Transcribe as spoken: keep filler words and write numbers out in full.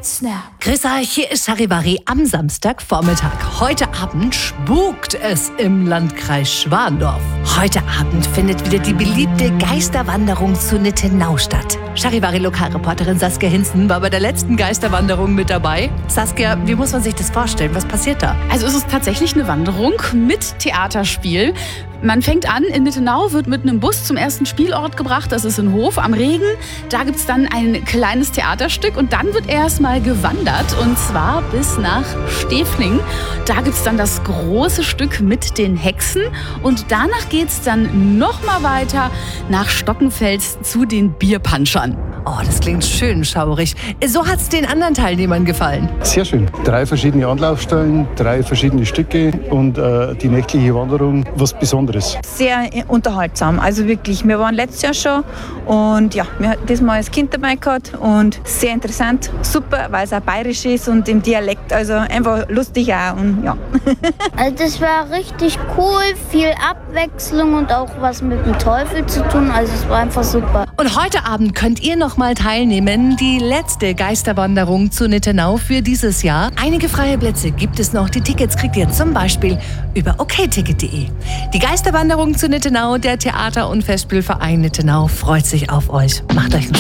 Snap. Grüß euch, hier ist Charivari am Samstagvormittag. Heute Abend spukt es im Landkreis Schwandorf. Heute Abend findet wieder die beliebte Geisterwanderung zu Nittenau statt. Charivari-Lokalreporterin Saskia Hinzen war bei der letzten Geisterwanderung mit dabei. Saskia, wie muss man sich das vorstellen? Was passiert da? Also es ist tatsächlich eine Wanderung mit Theaterspiel. Man fängt an, in Nittenau wird mit einem Bus zum ersten Spielort gebracht, das ist in Hof am Regen. Da gibt es dann ein kleines Theaterstück und dann wird erstmal gewandert und zwar bis nach Stefling. Da gibt es dann das große Stück mit den Hexen und danach geht es dann nochmal weiter nach Stockenfels zu den Bierpanschern. Oh, das klingt schön schaurig. So hat es den anderen Teilnehmern gefallen. Sehr schön. Drei verschiedene Anlaufstellen, drei verschiedene Stücke und äh, die nächtliche Wanderung, was Besonderes. Sehr unterhaltsam, also wirklich. Wir waren letztes Jahr schon und ja, wir hatten diesmal als Kind dabei gehabt und sehr interessant, super, weil es auch bayerisch ist und im Dialekt, also einfach lustig auch und ja. Also das war richtig cool, viel Abwechslung und auch was mit dem Teufel zu tun, also es war einfach super. Und heute Abend könnt ihr noch mal teilnehmen. Die letzte Geisterwanderung zu Nittenau für dieses Jahr. Einige freie Plätze gibt es noch. Die Tickets kriegt ihr zum Beispiel über okticket punkt de. Die Geisterwanderung zu Nittenau, der Theater- und Festspielverein Nittenau freut sich auf euch. Macht euch einen